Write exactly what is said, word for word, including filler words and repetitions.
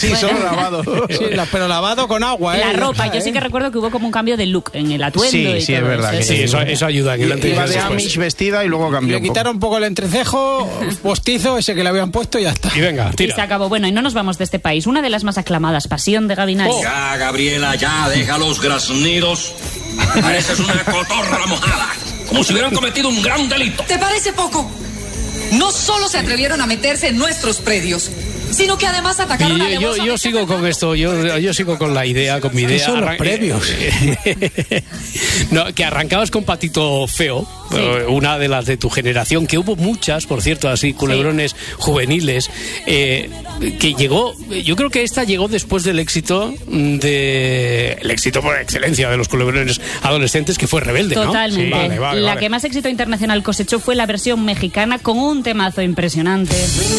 Sí, bueno. Solo lavado. Sí, la, pero lavado con agua, ¿eh? La ropa, yo sí que recuerdo que hubo como un cambio de look en el atuendo. Sí, y sí, todo es verdad. eso. Que Sí, sí, eso, eso ayuda. Que y, iba de Amish vestida y luego cambió. Le quitaron un poco el entrecejo postizo, ese que le habían puesto y ya está. Y venga, tira. Y se acabó. Bueno, y no nos vamos de este país. Una de las más aclamadas, Pasión de Gavilanes. Oh. Ya, Gabriela, ya, deja los graznidos. Pareces una cotorra mojada. Como si hubieran cometido un gran delito. ¿Te parece poco? No solo se atrevieron a meterse en nuestros predios, sino que además atacaron yo, a yo, yo sigo con esto, yo, yo sigo con la idea, con mi idea. ¿Qué son los previos? No, que arrancabas con Patito Feo, sí. Una de las de tu generación, que hubo muchas, por cierto, así, culebrones sí. juveniles, eh, que llegó, yo creo que esta llegó después del éxito de el éxito por excelencia de los culebrones adolescentes, que fue Rebelde, ¿no? Totalmente. Sí, vale, vale, la vale. que más éxito internacional cosechó fue la versión mexicana con un temazo impresionante.